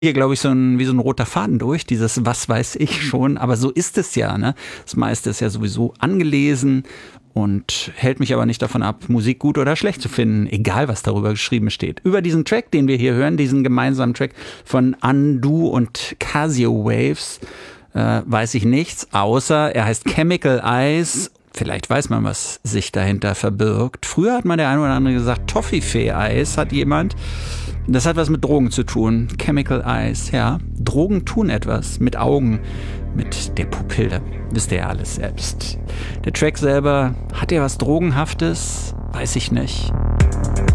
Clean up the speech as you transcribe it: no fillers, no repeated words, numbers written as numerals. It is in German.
Hier, glaube ich, wie so ein roter Faden durch, dieses was weiß ich schon, aber so ist es ja, ne? Das meiste ist ja sowieso angelesen und hält mich aber nicht davon ab, Musik gut oder schlecht zu finden, egal was darüber geschrieben steht. Über diesen Track, den wir hier hören, diesen gemeinsamen Track von Undo und Casio Waves, weiß ich nichts, außer er heißt Chemical Eyes. Vielleicht weiß man, was sich dahinter verbirgt. Früher hat mal der eine oder andere gesagt, Toffifee-Eis hat jemand. Das hat was mit Drogen zu tun. Chemical Eyes, ja. Drogen tun etwas mit Augen, mit der Pupille. Wisst ihr ja alles selbst. Der Track selber, hat er was Drogenhaftes? Weiß ich nicht.